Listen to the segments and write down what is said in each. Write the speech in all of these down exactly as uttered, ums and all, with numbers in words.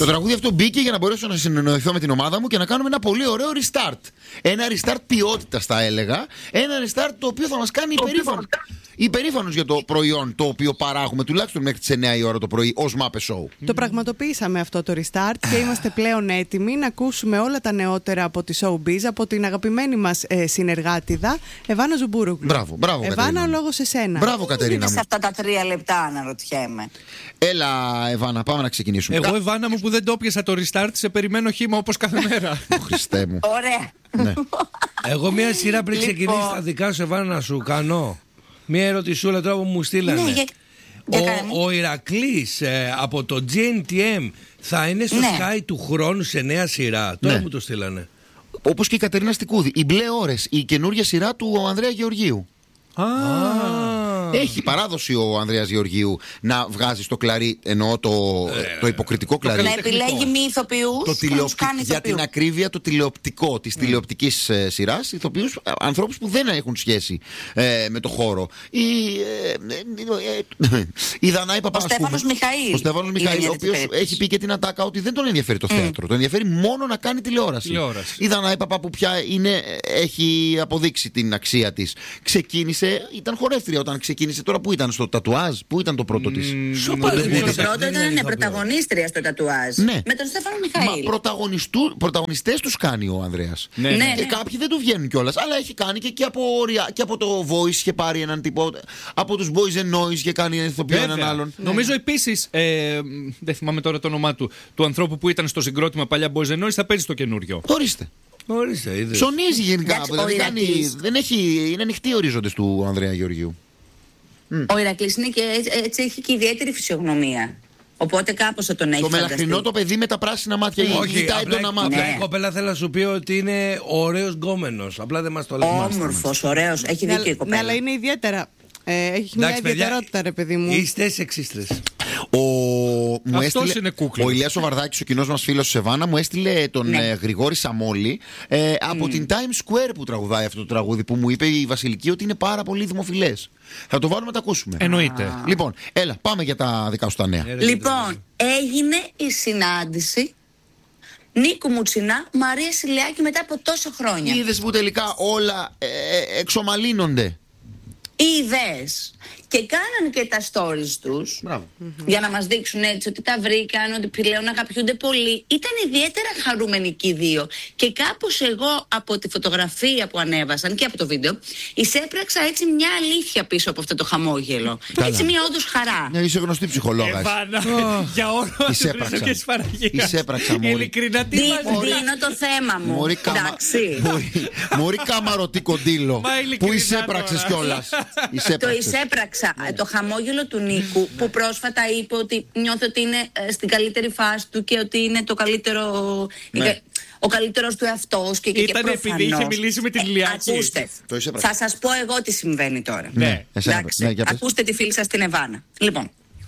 Το τραγούδι αυτό μπήκε για να μπορέσω να συνεννοηθώ με την ομάδα μου και να κάνουμε ένα πολύ ωραίο restart. Ένα restart ποιότητας, θα έλεγα. Ένα restart το οποίο θα μας κάνει υπερήφανος. Υπερήφανος για το προϊόν το οποίο παράγουμε, τουλάχιστον μέχρι τις εννιά η ώρα το πρωί, ως Μάπε Show. Το πραγματοποιήσαμε αυτό το restart και είμαστε πλέον έτοιμοι να ακούσουμε όλα τα νεότερα από τη Showbiz, από την αγαπημένη μας ε, συνεργάτιδα Εβάνα Ζουμπούρουγλου. Μπράβο, μπράβο. Εβάνα, Κατερίνα. ο λόγος σε σένα. Μπράβο, Κατερίνα. Σε αυτά τα τρία λεπτά, αναρωτιέμαι. Έλα, Εβάνα, πάμε να ξεκινήσουμε. Εγώ, Εβάνα μου, που δεν το πιασα το restart, σε περιμένω χύμα όπως κάθε μέρα. Χριστέ μου. Ωραία. Ναι. Εγώ μια σειρά πριν Λοιπόν. ξεκινήσει τα δικά σου, Εβάνα, να σου κάνω μια ερωτησούλα τώρα που μου στείλανε. Ναι, για... για κάνε μου. Ο, ο Ηρακλής ε, από το τζι εν τι εμ θα είναι στο Ναι. Sky του χρόνου σε νέα σειρά. Τώρα Ναι. μου το στείλανε. Όπως και η Κατερίνα Στικούδη. Οι μπλε ώρες, η καινούργια σειρά του Ανδρέα Γεωργίου. Α, Έχει παράδοση ο Ανδρέας Γεωργίου να βγάζει στο κλαρί, εννοώ το, το υποκριτικό κλαρί. Να επιλέγει μη ηθοποιούς Το και να τους κάνει για την ηθοποιούς. ακρίβεια, το τηλεοπτικό της τηλεοπτικής ε, σειράς, ηθοποιούς, ε, ανθρώπους που δεν έχουν σχέση ε, με το χώρο. Η, ε, ε, ε, η Δανάη Παπά, ας πούμε. Στέφανος Μιχαήλ. Ο Στέφανος Είναι Μιχαήλ, για ο την οποίος περίπτωση. έχει πει και την ατάκα ότι δεν τον ενδιαφέρει το θέατρο. Τον ενδιαφέρει μόνο να κάνει τηλεόραση. Τηλεόραση. Η Δανάη Παπά, που πια είναι, έχει αποδείξει την αξία της. Ξεκίνησε, ήταν χορεύτρια όταν ξεκίνησε. Τώρα που ήταν στο τατουάζ, που ήταν το πρώτο της. Σοπα, δεν είναι Το ηθοποιός, πρώτο δεν είναι ήταν ηθοποιός. πρωταγωνίστρια στο τατουάζ. Ναι. Με τον Στέφανο Μα Μιχαήλ. πρωταγωνιστού, πρωταγωνιστές τους κάνει ο Ανδρέας. ναι, Ναι, ναι. ναι. Και κάποιοι δεν του βγαίνουν κιόλας. Αλλά έχει κάνει και, και, από, ρια- και από το Voice είχε πάρει έναν τύπο. Από τους Boys and Noise είχε κάνει έναν ηθοποιό έναν Βέβαια. άλλον. Νομίζω επίσης, ε, δεν θυμάμαι τώρα το όνομά του, του ανθρώπου που ήταν στο συγκρότημα παλιά Boys and Noise, θα παίζει στο καινούριο. Ορίστε. Ορίστε, είδες. Ψωνίζει γενικά. Εντάξει, Δηλαδή ο κάνει, Ηρακλής. δεν έχει, είναι ανοιχτοί οι ορίζοντες του Ανδρέα Γεωργίου. Ο Ηρακλής είναι και έτσι, έτσι έχει και ιδιαίτερη φυσιογνωμία. Οπότε κάπως θα τον έχει Το φανταστεί. μελαχρινό το παιδί με τα πράσινα μάτια. Όχι, Κοιτάει απλά, έντονα απλά μάτια. η κοπέλα θέλει να σου πει ότι είναι ωραίος γκόμενος. Απλά δεν μας το λέει. Όμορφος, ωραίος. Έχει Ναι, δίκιο η ναι, κοπέλα. αλλά είναι ιδιαίτερα. Ε, έχει μια Εντάξει, παιδιά, ιδιαιτερότητα, ρε παιδί μου. Είστε σεξίστρες. Ο, μου Αυτός έστειλε, είναι κούκλι. ο Ηλίας ο Βαρδάκης, ο κοινός μας φίλος Σεβάνα, μου έστειλε τον Ναι. ε, Γρηγόρη Σαμόλη ε, από την Times Square που τραγουδάει αυτό το τραγούδι, που μου είπε η Βασιλική ότι είναι πάρα πολύ δημοφιλές. Θα το βάλουμε να τα ακούσουμε. Εννοείται. Λοιπόν, έλα, πάμε για τα δικά σου τα νέα. Λοιπόν, έγινε η συνάντηση Νίκου Μουτσινά, Μαρία Σιλιάκη μετά από τόσα χρόνια. Είδες που τελικά όλα ε, ε, εξομαλύνονται. Οι ιδέες. Και κάναν και τα stories τους Μπράβο. για να μας δείξουν έτσι ότι τα βρήκαν, ότι πλέον αγαπιούνται πολύ. Ήταν ιδιαίτερα χαρούμενοι και οι δύο. Και κάπως εγώ από τη φωτογραφία που ανέβασαν και από το βίντεο εισέπραξα έτσι μια αλήθεια πίσω από αυτό το χαμόγελο. Καλά. Έτσι μια όντως χαρά. Ναι, είσαι γνωστή ψυχολόγας. Εβάνα, για όλο Εισέπραξα. και σφαραγία. Εισέπραξα, μωρή. Ειλικρινά, τι Δι- μας λέει. Δίνω το θέμα μου. Μωρή κάμα- Εντάξει. Μωρή- Μωρή καμαρωτή κοντήλο. Μα ειλικρινά Που εισέπραξες τώρα. κιόλας. Το Εισέπραξες. εισέπραξα. Το χαμόγελο του Νίκου που πρόσφατα είπε ότι νιώθει ότι είναι ε, στην καλύτερη φάση του και ότι είναι το καλύτερο. Ναι. ε, Ο καλύτερος του εαυτός και, και, και Ήταν επειδή είχε μιλήσει με την Λιάκη. Ακούστε, Το εισέπραξε. θα σας πω εγώ τι συμβαίνει τώρα. Ναι. Εσένα, Εντάξει, ναι, για πες. ακούστε τη φίλη σας την Εβάνα. Λοιπόν,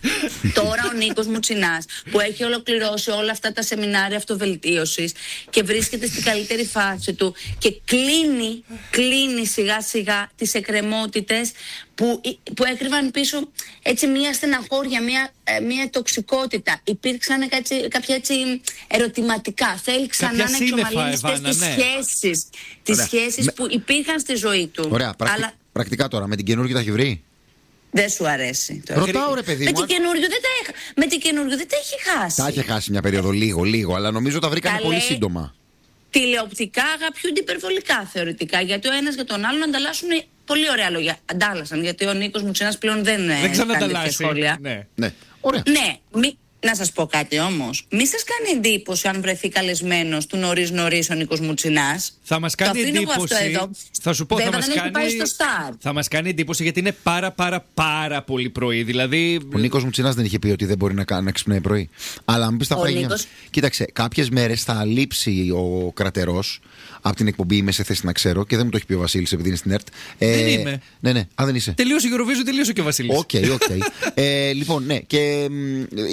τώρα ο Νίκος Μουτσινάς που έχει ολοκληρώσει όλα αυτά τα σεμινάρια αυτοβελτίωσης και βρίσκεται στην καλύτερη φάση του και κλείνει, κλείνει σιγά σιγά τις εκκρεμότητες που, που έκρυβαν πίσω έτσι μια στεναχώρια, μια, ε, μια τοξικότητα. Υπήρξαν κάτι, κάποια έτσι ερωτηματικά. Θέλει ξανά Κάποια να σύννεφα, εξομαλύνει αυτές Εβάνα, τις ναι. σχέσεις, τις Ωραία. σχέσεις Με- που υπήρχαν στη ζωή του. Ωραία, πρακτι- Αλλά πρακτικά τώρα, με την καινούργια τα έχει βρει. δεν σου αρέσει. το Ρωτάω, ρε παιδί με μου, την αν- καινούριο δεν τα έχ... Με την καινούριο δεν τα έχει χάσει. Τα είχε χάσει μια περίοδο λίγο, λίγο, αλλά νομίζω τα βρήκανε Καλέ. πολύ σύντομα. Τηλεοπτικά αγαπιούνται υπερβολικά θεωρητικά. Γιατί ο ένας για τον άλλον ανταλλάσσουν πολύ ωραία λόγια. Αντάλλασαν. Γιατί ο Νίκος Μουτσινάς πλέον δεν, Δεν δεν κάνει τέτοια ξανανταλλάσσει. σχόλια. Ναι. Ναι, ωραία. Ναι, μη... να σας πω κάτι όμως. Μη σας κάνει εντύπωση αν βρεθεί καλεσμένος του νωρίς νωρίς ο Νίκος Μουτσινάς. Θα μας Το κάνει αφήνω εγώ εντύπωση. αυτό εδώ. Θα σου πω, θα Βέβαια μας δεν έχει κάνει. πάει στο Star. Θα μας κάνει εντύπωση γιατί είναι πάρα πάρα πάρα πολύ πρωί. Δηλαδή. Ο Νίκος Μουτσινάς δεν είχε πει ότι δεν μπορεί να, κα- να ξυπνάει πρωί. Αλλά μου πει τα Ο φαγιά. Νίκος- Κοίταξε, κάποιες μέρες θα λείψει ο κρατερός από την εκπομπή. Είμαι σε θέση να ξέρω και δεν μου το έχει πει ο Βασίλης επειδή είναι στην ΕΡΤ. Δεν είμαι. Ναι, ναι, α, δεν είσαι. Τελείωσε η Eurovision, τελείωσε και ο Βασίλης. Οκ, οκ. ε, λοιπόν, ναι, και μ, μπορεί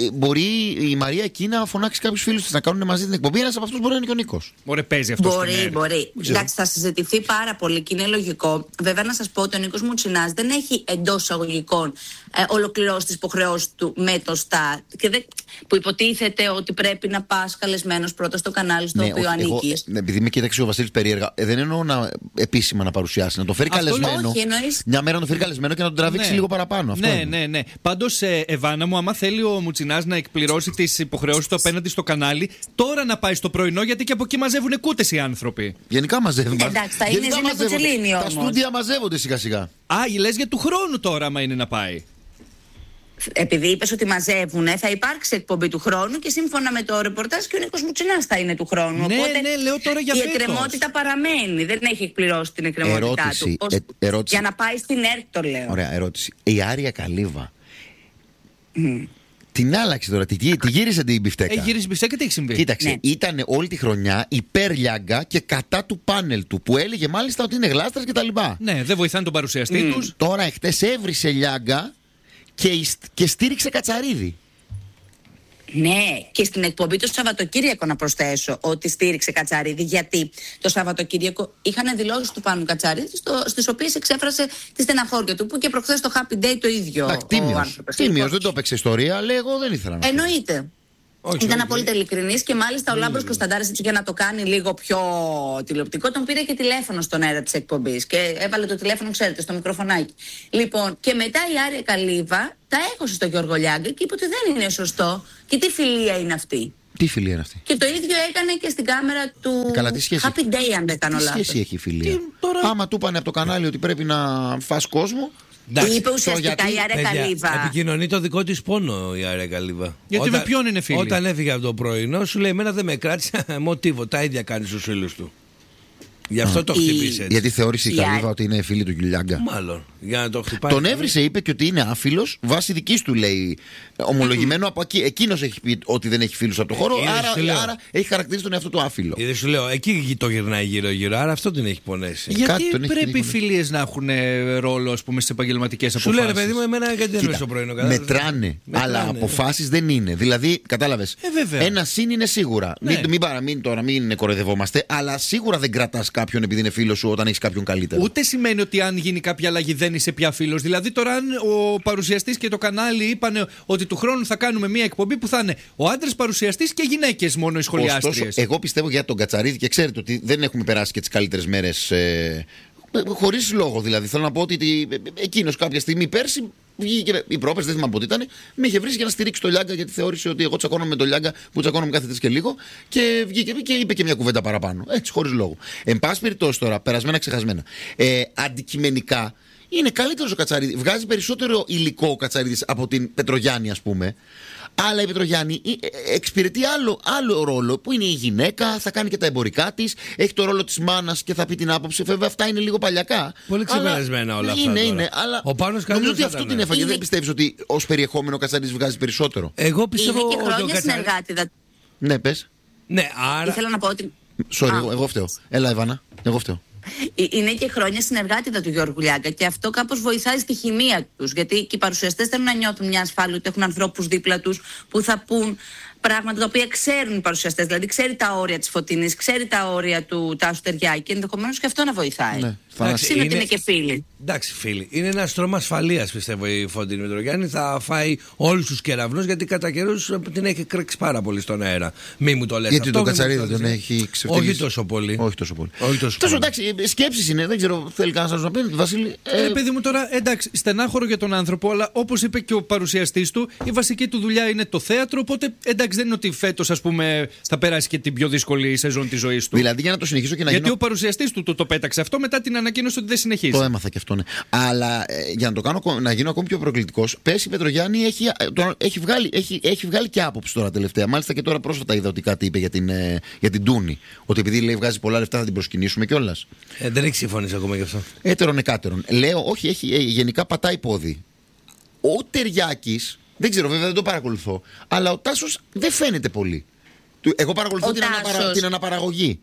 η Μαρία εκεί να φωνάξει κάποιους φίλους της να κάνουν μαζί την εκπομπή. Ένας από αυτούς μπορεί να είναι και ο Νίκος. Μπορεί, παίζει αυτό. Μπορεί, μπορεί. Εντάξει, θα συζητηθεί πάρα πολύ και είναι λογικό. Βέβαια, να σας πω ότι ο Νίκος Μουτσινάς δεν έχει εντός εισαγωγικών ε, ολοκληρώσει τις υποχρεώσεις του με το Star. Και δεν, που υποτίθεται ότι πρέπει να πας καλεσμένος πρώτα στο κανάλι στο ναι, οποίο ανήκεις. Επειδή με κοίταξε ο Βασίλης περίεργα, ε, δεν εννοώ να, επίσημα να παρουσιάσει. Να το φέρει αυτό καλεσμένο. Όχι, εννοείς... Μια μέρα να το φέρει καλεσμένο και να τον τραβήξει ναι. λίγο παραπάνω. Αυτό ναι, είναι. ναι, ναι. Πάντως, ε, Εβάνα μου, άμα θέλει ο Μουτσινάς να εκπληρώσει τις υποχρεώσεις του απέναντι στο κανάλι, τώρα να πάει στο πρωινό, γιατί και από εκεί μαζεύουν κούτες οι άνθρωποι. Γενικά μαζεύουν. Εντάξει, θα είναι Ζήνα Κουτσελίνη όμως. Τα στούντια μαζεύονται σιγά-σιγά. Α, λες για του χρόνου τώρα, άμα είναι να πάει. Επειδή είπες ότι μαζεύουν, θα υπάρξει εκπομπή του χρόνου και σύμφωνα με το ρεπορτάζ και ο Νίκος Μουτσινάς θα είναι του χρόνου. Ναι, Οπότε ναι, λέω τώρα για η φέτος. εκκρεμότητα παραμένει. Δεν έχει εκπληρώσει την εκκρεμότητά Ερώτηση, του. Πώς... ε, ερώτηση. Για να πάει στην ΕΡΤ το λέω. Ωραία, ερώτηση. Η Άρια Καλύβα. Mm. Την άλλαξε τώρα, τη, τη γύρισε την μπιφτέκα. Ε, γύρισε μπιφτέκα, τι έχει συμβεί. Κοίταξε, Ναι. ήταν όλη τη χρονιά υπέρ Λιάγκα και κατά του πάνελ του, που έλεγε μάλιστα ότι είναι γλάστρας κτλ. Ναι, δεν βοηθάνε τον παρουσιαστή Mm. τους. Τώρα εχθές έβρισε Λιάγκα και, και στήριξε Κατσαρίδη. Ναι, και στην εκπομπή το Σαββατοκύριακο να προσθέσω ότι στήριξε Κατσαρίδη, γιατί το Σαββατοκύριακο είχαν δηλώσει του Πάνου Κατσαρίδη, στις οποίες εξέφρασε τη στεναχώρια του, που και προχθές το Happy Day το ίδιο. Εντάξει, τίμιος, τίμιος, δεν το έπαιξε ιστορία, αλλά εγώ δεν ήθελα να. Εννοείται. Όχι, Ήταν όχι. απόλυτα ειλικρινής και μάλιστα ο Λάμπρος Κωνσταντάρης, έτσι για να το κάνει λίγο πιο τηλεοπτικό, τον πήρε και τηλέφωνο στον αέρα της εκπομπής και έβαλε το τηλέφωνο, ξέρετε, στο μικροφωνάκι. Λοιπόν, και μετά η Άρια Καλύβα τα έχωσε στο Γιώργο Λιάγκα και είπε ότι δεν είναι σωστό και τι φιλία είναι αυτή. Τι φιλία είναι αυτή. Και το ίδιο έκανε και στην κάμερα του καλά, τι σχέση- Happy Day, αν δεν κάνω Τι λάθος. σχέση έχει η φιλία. Τι, τώρα- Άμα του είπανε από το κανάλι ότι πρέπει να φας κόσμο. Εντάξει, Είπε ουσιαστικά γιατί, η Άρια παιδιά, Καλύβα. επικοινωνεί το δικό της πόνο η Άρια Καλύβα. Γιατί με ποιον είναι φίλη? Όταν έφυγε από το πρωινό, σου λέει: εμένα δεν με κράτησε μοτίβο. Τα ίδια κάνει στους φίλους του. Γι' αυτό το Η- χτύπησε έτσι. Γιατί θεώρησε η Η Καλύβα Άρια- ότι είναι φίλη του Λιάγκα. Μάλλον. Για να το χτυπάει. Τον έβρισε, είπε και ότι είναι άφιλος βάσει δικής του, λέει. Ομολογημένο από εκεί. Εκείνος έχει πει ότι δεν έχει φίλους από το χώρο. Είδες, Άρα, σου λέω. άρα έχει χαρακτηρίσει τον εαυτό του άφιλο. Είδες, σου λέω, εκεί το γυρνάει γύρω-γύρω. Άρα αυτό την έχει πονέσει. Κάτι Γιατί τον έχει πρέπει οι τύχει. φιλίες να έχουν ε, ρόλο, ας πούμε, στις επαγγελματικές Σου αποφάσεις. λέει ρε παιδί μου, εμένα γιατί δεν Κοίτα, στο πρωινό. κατάλαβες. μετράνε, Μετράνε, αλλά ναι. αποφάσεις δεν είναι. Δηλαδή, κατάλαβες. Ε, βέβαια. Ένα συν είναι σίγουρα. Ναι. Μην, μην, παρα- μην τώρα, μην κοροϊδευόμαστε, αλλά σίγουρα δεν κρατάς κάποιον επειδή είναι φίλος σου όταν έχεις κάποιον καλύτερο. Ούτε σημαίνει ότι αν γίνει κάποια αλλαγή δεν είσαι πια φίλος. Δηλαδή, τώρα, αν ο παρουσιαστής και το κανάλι είπαν ότι του χρόνου θα κάνουμε μια εκπομπή που θα είναι ο άντρας παρουσιαστής και γυναίκες μόνο οι σχολιάστριες. Ωστόσο, εγώ πιστεύω για τον Κατσαρίδη και ξέρετε ότι δεν έχουμε περάσει και τις καλύτερες μέρες. Ε, χωρίς λόγο δηλαδή. Θέλω να πω ότι εκείνος κάποια στιγμή πέρσι βγήκε, η πρόπερση, δεν θυμάμαι πότε ήταν, με είχε βρει για να στηρίξει το Λιάγκα γιατί θεώρησε ότι εγώ τσακώνομαι με το Λιάγκα που τσακώνομαι κάθε τρεις και λίγο και βγήκε και είπε και μια κουβέντα παραπάνω. Έτσι, χωρίς λόγο. Εν πάση περιπτώσει τώρα, περασμένα ξεχασμένα. Ε, αντικειμενικά είναι καλύτερος ο Κατσαρίδης. Βγάζει περισσότερο υλικό ο Κατσαρίδης από την Πετρογιάννη, ας πούμε. Αλλά η Πετρογιάννη εξυπηρετεί άλλο, άλλο ρόλο που είναι η γυναίκα, θα κάνει και τα εμπορικά της, έχει το ρόλο της μάνας και θα πει την άποψη. Βέβαια, αυτά είναι λίγο παλιακά. Πολύ ξεπερασμένα όλα αυτά Είναι, τώρα. είναι. Αλλά Ο Πάνος νομίζω καλύτερος ότι θα αυτό ήταν. την έφαγε. Είναι- Δεν πιστεύεις ότι ως περιεχόμενο ο Κατσαρίδης βγάζει περισσότερο. Εγώ πιστεύω Είναι και ότι ο χρόνια Κατσαρίδης. συνεργάτηδα. Ναι, πες. Ναι, άρα. Ήθελα να πω ότι Sorry, Α. εγώ, εγώ φταίω. Έλα, Εβάνα. Εγώ φταίω. Ε, είναι και χρόνια συνεργάτητα του Γιώργου Λιάγκα και αυτό κάπως βοηθάει στη χημεία τους. Γιατί και οι παρουσιαστές θέλουν να νιώθουν μια ασφάλεια ότι έχουν ανθρώπους δίπλα τους που θα πούν πράγματα τα οποία ξέρουν οι παρουσιαστές. Δηλαδή, ξέρει τα όρια της Φωτεινής, ξέρει τα όρια του Τάσου Τεριάκη και ενδεχομένως και αυτό να βοηθάει. Ναι, θα- Εντάξει, Συν ότι είναι- είναι και φίλοι. Εντάξει, φίλοι. Είναι ένα στρώμα ασφαλείας, πιστεύω, η Φωτεινή Μητρογιάννη. Θα φάει όλους τους κεραυνούς γιατί κατά καιρούς την έχει κρέξει πάρα πολύ στον αέρα. Μη μου το λες. Γιατί αυτό, τον μη μου Κατσαρίδη το τον λες. έχει ξεφτυλίσει. Όχι τόσο πολύ. Όχι τόσο πολύ. Όχι τόσο Τόσο πολύ. εντάξει, σκέψεις είναι. Δεν ξέρω, θέλει κανένα να σου πει. Βασίλη. Ε, παιδί μου, τώρα εντάξει, στενάχωρο για τον άνθρωπο, αλλά όπως είπε και ο παρουσιαστής του, η βασική του δουλειά είναι το θέατρο. Οπότε εντάξει, δεν είναι ότι φέτος, ας πούμε, θα περάσει και την πιο δύσκολη σεζόν της ζωής του. Δηλαδή για να το συνεχίσω και να Γιατί γίνω. ο παρουσιαστής του το, το πέταξε αυτό μετά την ανακοίνωση ότι δεν συνεχίζει. Το έμαθα και αυτό, ναι. Αλλά ε, για να το κάνω ακο- να γίνω ακόμη πιο προκλητικός, πες η Πετρογιάννη έχει, ε, το- έχει, βγάλει, έχει, έχει βγάλει και άποψη τώρα τελευταία. Μάλιστα και τώρα πρόσφατα είδα ότι κάτι είπε για την, ε, για την Τούνη. Ότι επειδή λέει βγάζει πολλά λεφτά θα την προσκυνήσουμε κιόλας. Ε, δεν έχει συμφωνήσει ακόμα γι' αυτό. Έτερον εκάτερον. Λέω, όχι, έχει, ε, γενικά πατάει πόδι. Ο Τεριάκης, δεν ξέρω βέβαια, δεν το παρακολουθώ, αλλά ο Τάσος δεν φαίνεται πολύ. Του- Εγώ παρακολουθώ Ο την, αναπαρα- Τάσος. την αναπαραγωγή.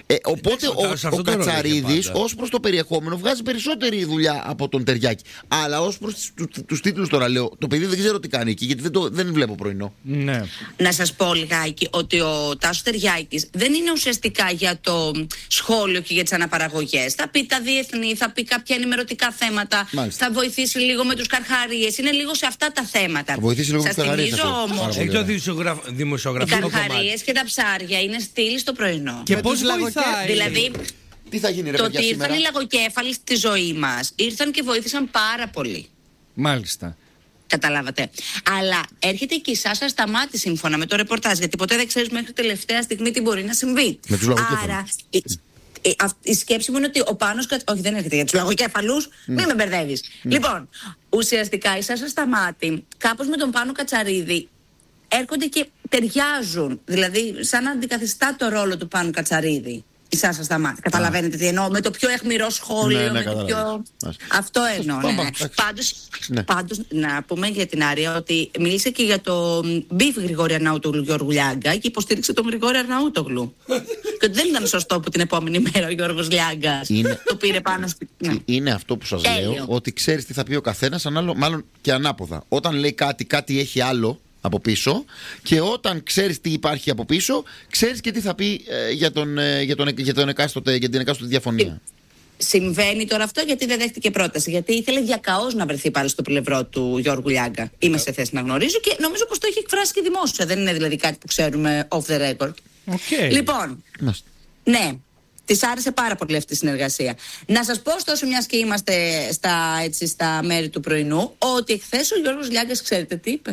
Ε, οπότε Εντάξει, ο, σε ο αυτό το ρόλο Κατσαρίδης είχε πάντα. ως προς το περιεχόμενο βγάζει περισσότερη δουλειά από τον Τεριάκη. Αλλά ως προς τους, τους, τους τίτλους τώρα λέω, το παιδί δεν ξέρω τι κάνει εκεί, γιατί δεν, το, δεν βλέπω πρωινό. Ναι. Να σας πω λιγάκι ότι ο Τάσος Τεριάκης δεν είναι ουσιαστικά για το σχόλιο και για τις αναπαραγωγές. Θα πει τα διεθνή, θα πει κάποια ενημερωτικά θέματα, Μάλιστα. θα βοηθήσει λίγο με τους καρχαρίες. Είναι λίγο σε αυτά τα θέματα. Θα βοηθήσει λίγο με Σας τους καρχαρίες, θυμίζω αυτό. όμως, Πάρα Έχει πολύ το ωραία. δημοσιογραφ- οι δημοσιογραφικό κομμάτι. καρχαρίες και τα ψάρια είναι στήλη στο πρωινό. Και Με πώς τους λαγοκέ- βοηθάει. Δηλαδή, Τι θα γίνει ρε το παιδιά ότι ήρθαν σήμερα? οι λαγοκέφαλοι στη ζωή μας, ήρθαν και βοήθησαν πάρα πολύ. Μάλιστα. Καταλάβατε. Αλλά έρχεται και η Σάσα Σταμάτη σύμφωνα με το ρεπορτάζ, γιατί ποτέ δεν ξέρεις μέχρι τελευταία στιγμή τι μπορεί να συμβεί. Με τους λαγοκέφαλους. Άρα η, η, αυ- η σκέψη μου είναι ότι ο Πάνος Κατ- όχι, δεν έρχεται για τους λαγοκέφαλους, μην με μπερδεύεις. Λοιπόν, ουσιαστικά η Σάσα Σταμάτη κάπως με τον Πάνο Κατσαρίδη έρχονται και ταιριάζουν. Δηλαδή, σαν να αντικαθιστά το ρόλο του Πάνου Κατσαρίδη. Η Σάσα Σταμάτη. Καταλαβαίνετε τι εννοώ. Με το πιο αιχμηρό σχόλιο. Ναι, ναι, με το καταλαβαίνω. πιο... Μάλιστα. Αυτό εννοώ. Ναι, Πάμε, ναι. εντάξει. Πάντως, Ναι. πάντως, να πούμε για την Άρια ότι μίλησε και για το μπιφ Γρηγόρη Αρναούτογλου Γιώργου Λιάγκα και υποστήριξε τον Γρηγόρη Αρναούτογλου. Και ότι δεν ήταν σωστό που την επόμενη μέρα ο Γιώργος Λιάγκας Είναι- το πήρε πάνω στη. Ναι. Είναι αυτό που σας Τέλειο. λέω, ότι ξέρεις τι θα πει ο καθένας, ανάλο- μάλλον και ανάποδα. Όταν λέει κάτι, κάτι έχει άλλο από πίσω, και όταν ξέρεις τι υπάρχει από πίσω, ξέρεις και τι θα πει ε, για, τον, ε, για, τον, για, τον εκάστοτε, για την εκάστοτε διαφωνία. Συμβαίνει τώρα αυτό γιατί δεν δέχτηκε πρόταση. Γιατί ήθελε διακαώς να βρεθεί πάλι στο πλευρό του Γιώργου Λιάγκα. Είμαι σε θέση να γνωρίζω και νομίζω πως το έχει εκφράσει και δημόσια. Δεν είναι δηλαδή κάτι που ξέρουμε off the record. Οκ. Λοιπόν, Μάλιστα. ναι, της άρεσε πάρα πολύ αυτή η συνεργασία. Να σας πω, ωστόσο, μιας και είμαστε στα, έτσι, στα μέρη του πρωινού, ότι εχθές ο Γιώργος Λιάγκας, ξέρετε τι είπε?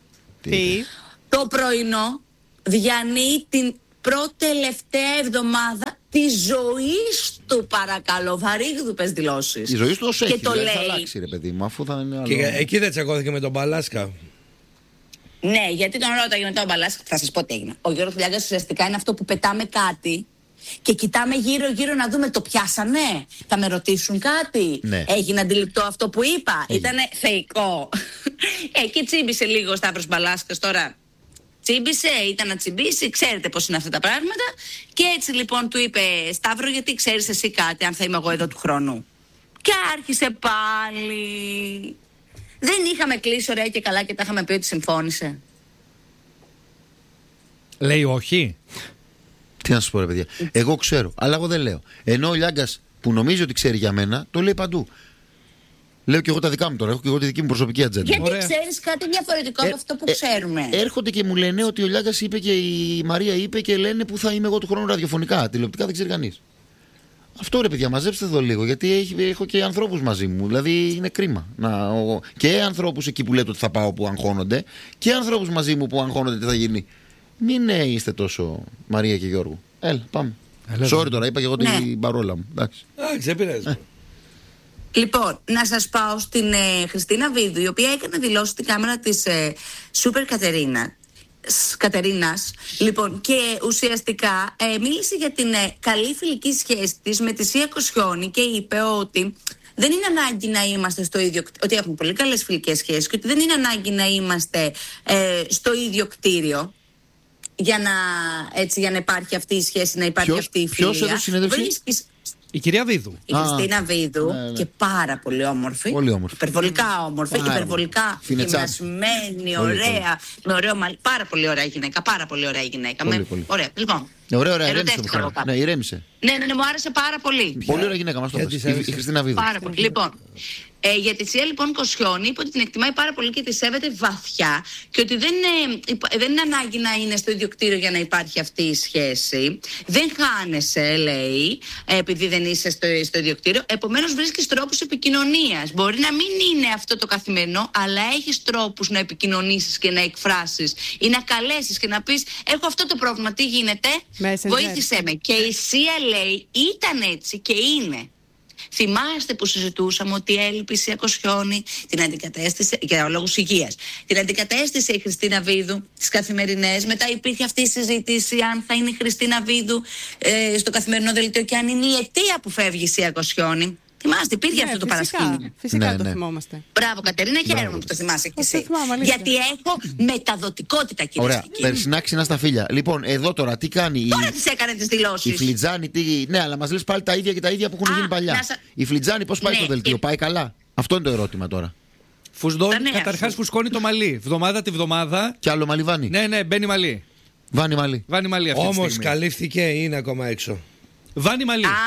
Τι. Το πρωινό διανύει την πρώτη-τελευταία εβδομάδα της ζωής του, παρακαλώ. Βαρύγδουπες δηλώσεις. Η ζωή του ως Και έχει, το δηλαδή θα λέει. αλλάξει ρε παιδί μου, αφού θα είναι άλλο. Και εκεί δεν τσακώθηκε με τον Παλάσκα. Ναι, γιατί τον ρώταγε μετά ο Μπαλάς. Θα σας πω τι έγινε. Ο Γιώργος Λιάγκας ουσιαστικά είναι αυτό που πετάμε κάτι και κοιτάμε γύρω-γύρω να δούμε το πιάσανε. Θα με ρωτήσουν κάτι. Ναι. Έγινε αντιληπτό αυτό που είπα? Έγινε. Ήτανε θεϊκό. ε, και τσίμπησε λίγο ο Σταύρος Μπαλάσκας τώρα. Τσίμπησε, ήταν να τσιμπήσει, ξέρετε πώς είναι αυτά τα πράγματα. Και έτσι λοιπόν του είπε, Σταύρο, γιατί ξέρεις εσύ κάτι, αν θα είμαι εγώ εδώ του χρόνου? Και άρχισε πάλι. Δεν είχαμε κλείσει ωραία και καλά και τα είχαμε πει ότι συμφώνησε? Λέει όχι. Τι να σας πω ρε παιδιά. Εγώ ξέρω, αλλά εγώ δεν λέω. Ενώ ο Λιάγκας που νομίζει ότι ξέρει για μένα, το λέει παντού. Λέω και εγώ τα δικά μου τώρα, έχω και εγώ τη δική μου προσωπική ατζέντα. Γιατί Ωραία. ξέρεις κάτι διαφορετικό Ε, από αυτό που ε, ξέρουμε. Έρχονται και μου λένε ότι ο Λιάγκας είπε και η Μαρία είπε και λένε που θα είμαι εγώ του χρόνου ραδιοφωνικά. Τηλεοπτικά δεν ξέρει κανείς. Αυτό ρε παιδιά, μαζέψτε εδώ λίγο, γιατί έχει, έχω και ανθρώπους μαζί μου. Δηλαδή είναι κρίμα. Να, ο, και ανθρώπους εκεί που λέτε ότι θα πάω που αγχώνονται, και ανθρώπους μαζί μου που αγχώνονται τι θα γίνει. Μην ε, είστε τόσο Μαρία και Γιώργο. Έλα, πάμε. Έλα, Sorry τώρα, είπα και εγώ Ναι. την παρόλα μου. Εντάξει. Α, ξεπειράζει. Λοιπόν, να σας πάω στην ε, Χριστίνα Βίδου, η οποία έκανε δηλώσει στην κάμερα της ε, Σούπερ Κατερίνα. Σ, Κατερίνας. Λοιπόν, και ουσιαστικά ε, μίλησε για την ε, καλή φιλική σχέση της με τη Σία Κοσιόνη και είπε ότι δεν είναι ανάγκη να είμαστε στο ίδιο κτίριο, ότι έχουμε πολύ καλές φιλικές σχέσεις και ότι δεν είναι ανάγκη να είμαστε ε, στο ίδιο κτίριο για να, έτσι, για να υπάρχει αυτή η σχέση, να υπάρχει Ποιος- αυτή η φιλία. ποιος έδωσε συνέντευξη? Βρίσκεις- Η κυρία Βίδου. η Α, Χριστίνα Βίδου, ναι, ναι. και πάρα πολύ όμορφη. Πολύ όμορφη. Υπερβολικά όμορφη, Πάρα υπερβολικά πολύ. γυμνασμένη, Πολύ, ωραία. Με ωραίο μαλλί. Πάρα πολύ ωραία γυναίκα. Πάρα πολύ ωραία γυναίκα. Πολύ, με... πολύ. Ωραία. Λοιπόν. Ναι, ωραία, ωραία, ερωτεύτηκα ηρέμησε. εγώ μου, κάπου. Ναι, ηρέμησε. Ναι, ναι, ναι, μου άρεσε πάρα πολύ. Πολύ ωραία γυναίκα, μας το Γιατί πες. της Η, άρεσε? η Χριστίνα Βίδου. Πάρα πολύ. Λοιπόν, ε, για τη Σία λοιπόν Κοσιόνη είπε ότι την εκτιμάει πάρα πολύ και τη σέβεται βαθιά και ότι δεν είναι, υπο- δεν είναι ανάγκη να είναι στο ίδιο κτίριο για να υπάρχει αυτή η σχέση. Δεν χάνεσαι, λέει, ε, επειδή δεν είσαι στο, στο ίδιο κτίριο. Επομένως βρίσκεις τρόπους επικοινωνίας. Μπορεί να μην είναι αυτό το καθημερινό, αλλά έχεις τρόπους να επικοινωνήσεις και να εκφράσεις ή να καλέσεις και να πεις έχω αυτό το πρόβλημα, τι γίνεται, Messenger. βοήθησέ με. Και η Σία λέει ήταν έτσι και είναι. Θυμάστε που συζητούσαμε ότι έλειπε η Σία Κοσιόνη, την αντικατέστησε, για λόγους υγείας, την αντικατέστησε η Χριστίνα Βίδου στις καθημερινές. Μετά υπήρχε αυτή η συζήτηση αν θα είναι η Χριστίνα Βίδου ε, στο καθημερινό δελτίο και αν είναι η αιτία που φεύγει η Σία Κοσιόνη. Θυμάστε, υπήρχε Ναι, αυτό το φυσικά, παρασκήνιο. Φυσικά Ναι, το ναι. θυμόμαστε. Μπράβο, Κατερίνα, χαίρομαι που το θυμάσαι κι Το εσύ. θυμάμαι, αλήθεια. Γιατί έχω μεταδοτικότητα, κυρίες Ωραία. και κύριοι. Περσινά ξινά στα φίλια. Λοιπόν, εδώ τώρα τι κάνει η, Τώρα τις έκανε τις η δηλώσεις. Φλιτζάνη. Τι... Ναι, αλλά μας λες πάλι τα ίδια και τα ίδια που έχουν Α, γίνει παλιά. να σα- Η Φλιτζάνη πώς πάει Ναι, στο δελτίο, και- πάει καλά. Αυτό είναι το ερώτημα τώρα. Φουσδώνει, Τα νέα καταρχάς σου. φουσκώνει το μαλλί. Βδομάδα τη βδομάδα. Κι άλλο μαλλιβάνι. Ναι, ναι, μπαίνει μαλλί. Βάνει μαλλί. Βάνει μαλλί αυτή τη Όμως στιγμή. καλύφθηκε ή είναι ακόμα έξω? Βάνει μαλλί. Α,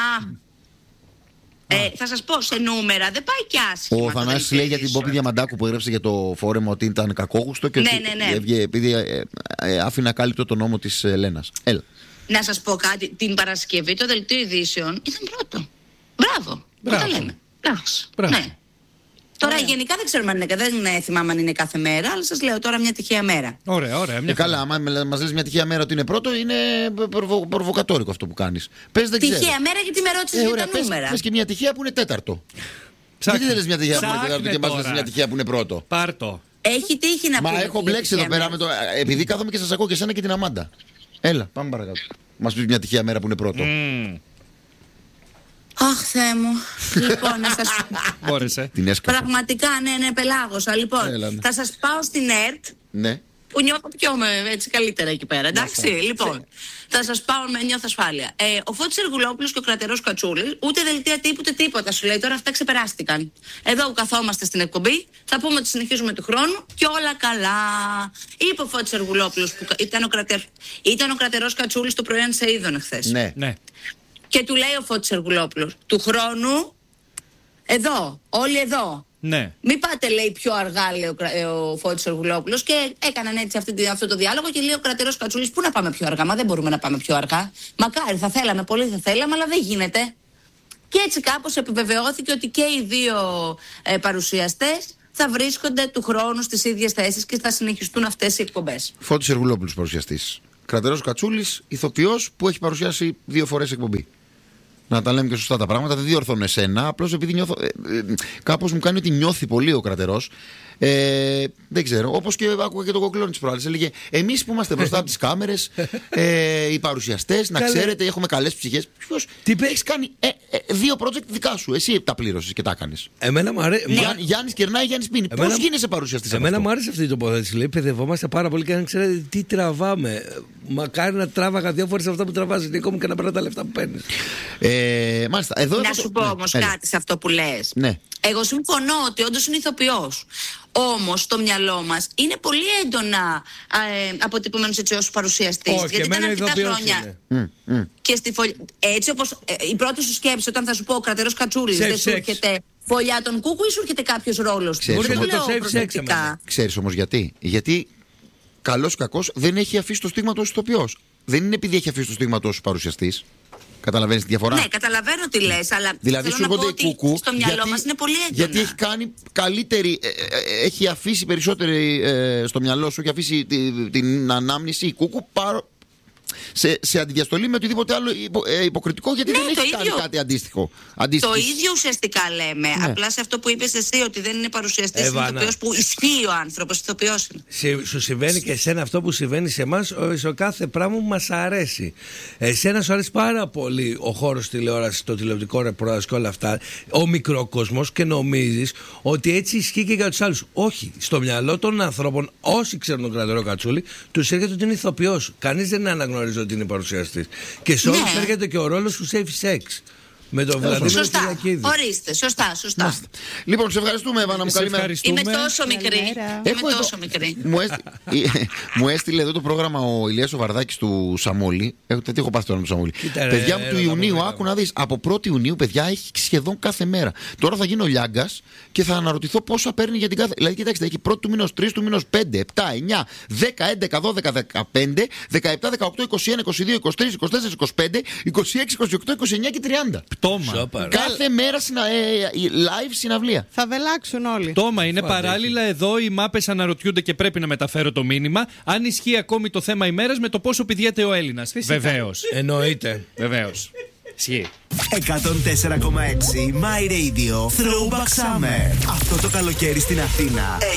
ε, θα σας πω, σε νούμερα δεν πάει κι άσχημα. Ο το Θανάσης δελτίο λέει για την ειδήσεων. Πόπη Διαμαντάκου που έγραψε για το φόρεμα ότι ήταν κακόγουστο και Ναι, ότι ναι, ναι. έβγε επειδή ε, ε, άφηνε ακάλυπτο τον νόμο της Ελένας. Έλα. Να σας πω κάτι, την Παρασκευή το δελτίο ειδήσεων ήταν πρώτο. Μπράβο. Μπράβο. Μπράβο. Τα λέμε. Μπράβο. Μπράβο. Ναι. Τώρα γενικά δεν ξέρουμε αν είναι, δεν ε, θυμάμαι αν είναι κάθε μέρα, αλλά σας λέω τώρα μια τυχαία μέρα. Ωραία, ωραία. Μια Ε, καλά, άμα μας λες μια τυχαία μέρα ότι είναι πρώτο, είναι προβο, προβοκατόρικο αυτό που κάνεις. Πες δεν ξέρω. Τυχαία μέρα γιατί με ρώτησες Ε, για ωραία, τα πες, νούμερα. πες και μια τυχαία που είναι τέταρτο. Ψάχνε. Γιατί δεν λες μια τυχαία που είναι Ψάχνε τέταρτο και μας λες τώρα. μια τυχαία που είναι πρώτο. Πάρτο. Έχει τύχει να Μα πούμε έχω για μπλέξει εδώ τυχαία πέρα μέρα. με το. Επειδή κάθομαι και σας ακούω και εσένα και την Αμάντα. Έλα, πάμε παρακάτω. Μας πεις μια τυχαία μέρα που είναι πρώτο. Μμμ. Αχ, Θεέ μου. Λοιπόν, να σας... Μπόρεσε. Την έσκασα. Πραγματικά, ναι, ναι, πελάγωσα. Λοιπόν, Έλα, ναι. θα σας πάω στην ΕΡΤ, Ναι. που νιώθω πιο με, έτσι καλύτερα εκεί πέρα. Εντάξει, λοιπόν. Θα σας πάω με νιώθω ασφάλεια. Ε, ο Φώτης Εργουλόπουλος και ο Κρατερός Κατσούλης, ούτε δελτία τύπου ούτε τίποτα σου λέει. Τώρα αυτά ξεπεράστηκαν. Εδώ που καθόμαστε στην εκπομπή, θα πούμε ότι συνεχίζουμε του χρόνου και όλα καλά. Είπε ο Φώτης Εργουλόπουλος που ήταν ο, κρατερ... ήταν ο Κρατερός Κατσούλης το πρωί, αν σε είδωνε χθες. Ναι. Ναι. Και του λέει ο Φώτης Εργουλόπουλος, του χρόνου, εδώ, όλοι εδώ. Ναι. Μην πάτε, λέει, πιο αργά, λέει ο, Κρα- ε, ο Φώτης Εργουλόπουλος. Και έκαναν έτσι αυτή, τη- αυτό το διάλογο και λέει ο Κρατερός Κατσούλης, πού να πάμε πιο αργά? Μα δεν μπορούμε να πάμε πιο αργά. Μακάρι, θα θέλαμε, πολύ θα θέλαμε, αλλά δεν γίνεται. Και έτσι κάπως επιβεβαιώθηκε ότι και οι δύο ε, παρουσιαστές θα βρίσκονται του χρόνου στις ίδιες θέσεις και θα συνεχιστούν αυτές οι εκπομπές. Φώτης Εργουλόπουλος παρουσιαστής. Κρατερός Κατσούλης, ηθοποιός που έχει παρουσιάσει δύο φορές εκπομπή. Να τα λέμε και σωστά τα πράγματα, δεν διορθώνω εσένα. Απλώς επειδή νιώθω. Ε, ε, κάπως μου κάνει ότι νιώθει πολύ ο Κρατερός. Ε, δεν ξέρω. Όπως και άκουγα και τον Κοκλώνη της προάλλης. Έλεγε εμείς που είμαστε μπροστά από τις κάμερες, ε, οι παρουσιαστές, να Καλέ. ξέρετε, έχουμε καλές ψυχές. Ποιος, Τι πε- έχεις κάνει ε, ε, δύο project δικά σου. Εσύ τα πλήρωσες και τα έκανες. Εμένα μου αρέσει. Γιά, Γιάννης κερνάει, Γιάννης πίνει. Εμένα- Πώς γίνεσαι παρουσιαστής από Εμένα αυτό? μου άρεσε αυτή η τοποθέτηση. Λέει, παιδευόμαστε πάρα πολύ και αν ξέρετε τι τραβάμε. Μακάρι να τράβαγα δύο φορές αυτά που τραβάζει, Νίκο μου, και να παίρνω τα λεφτά που παίρνει. Ε, μάλιστα. Εδώ Να έχω το- σου πω ναι, όμως έλα. κάτι σε αυτό που λες. Ναι. Εγώ συμφωνώ ότι όντως είναι ηθοποιός. Όμως στο μυαλό μας είναι πολύ έντονα ε, αποτυπωμένος έτσι ως παρουσιαστής. Όχι, γιατί ήταν εμένα αρκετά ηθοποιός χρόνια. είναι. Μμ, μμ. Και στη φωλιά. Έτσι όπως ε, η πρώτη σου σκέψη όταν θα σου πω ο Κρατερός Κατσούλης, Σεφ δεν σου σεξ. έρχεται φωλιά των Κούκου ή σου έρχεται κάποιος ρόλος του? Ξέρεις Δεν όμως- το λέω το σεφ σεξ προσεκτικά. εμένα. Ξέρεις όμως γιατί. Γιατί καλός ή κακός δεν έχει αφήσει το στίγμα του ως ηθοποιός. Δεν είναι επειδή έχει αφήσει το στίγμα του ως παρουσιαστής. Καταλαβαίνεις τη διαφορά. Ναι, καταλαβαίνω τι λες, αλλά Δηλαδή θέλω σου να πω έρχονται ότι κουκού. στο μυαλό μας είναι πολύ έντονα. Γιατί έχει κάνει καλύτερη. ε, ε, ε, έχει αφήσει περισσότερη ε, στο μυαλό σου, έχει αφήσει τη- την ανάμνηση η κούκου πάρο, σε, σε αντιδιαστολή με οτιδήποτε άλλο υπο, ε, υποκριτικό, γιατί Ναι, δεν το έχει κάνει ίδιο. κάτι αντίστοιχο. Το Αντίστοιχης. ίδιο ουσιαστικά λέμε. Ναι. Απλά σε αυτό που είπες εσύ, ότι δεν είναι παρουσιαστής, είναι Εβάνα. ηθοποιός που ισχύει ο άνθρωπος, ηθοποιός είναι. Σε- Σου συμβαίνει και εσένα αυτό που συμβαίνει σε εμά, σε κάθε πράγμα που μας αρέσει. Εσένα σου αρέσει πάρα πολύ ο χώρος τηλεόρασης, το τηλεοπτικό ρεπορτάζ και όλα αυτά, ο μικρόκοσμος, και νομίζεις ότι έτσι ισχύει και για τους άλλους. Όχι. Στο μυαλό των ανθρώπων, όσοι ξέρουν τον Κρατερό Κατσούλη, τους έρχεται ότι είναι ηθοποιός. Κανείς δεν αναγνωρίζει ότι είναι παρουσιαστής. Και σε όλους Ναι. έρχεται και ο ρόλος του safe sex. Με τον Βλαντίμιο Σωστά. Κυριακίδη. Ορίστε, σωστά, σωστά. Λοιπόν, σε ευχαριστούμε, Εύανα μου. Σε Καλημέρα. ευχαριστούμε. Είμαι τόσο μικρή. Καλημέρα. Είμαι Έχω εδώ- τόσο μικρή. Μου, έστη... μου έστειλε εδώ το πρόγραμμα ο Ηλίας ο Βαρδάκης του Σαμόλη. Έχω, τι έχω πάθει τώρα με το Σαμόλη. Κοίτα, ρε, παιδιά μου έλα, του τα Ιουνίου, απογράμματα. άκου να δεις. Από πρώτη Ιουνίου, παιδιά, έχει σχεδόν κάθε μέρα. Τώρα θα γίνω Λιάγκας και θα αναρωτηθώ πόσα παίρνει για την κάθε. Δηλαδή, κοιτάξτε, έχει πρώτη του μήνος, τρεις του μήνος, πέντε, επτά, εννιά, δέκα, έντεκα, δώδεκα, δεκαπέντε, δεκαεπτά, δεκαοκτώ, είκοσι ένα, είκοσι δύο, είκοσι τρία, είκοσι τέσσερα, είκοσι πέντε, είκοσι έξι, είκοσι οκτώ, είκοσι εννιά και τριάντα. Πτώμα. Σόπα, ρε. Κάθε μέρα συνα... ε, live συναυλία. Θα βελάξουν όλοι. Πτώμα είναι. Παράλληλα, εδώ οι μάπες αναρωτιούνται και πρέπει να μεταφέρω το μήνυμα αν ισχύει ακόμη το θέμα ημέρας με το πόσο πηδιέται ο Έλληνας. Βεβαίως. Εννοείται. Βεβαίως. Ισχύει. εκατόν τέσσερα κόμμα έξι My Radio Throwback Summer. Αυτό το καλοκαίρι στην Αθήνα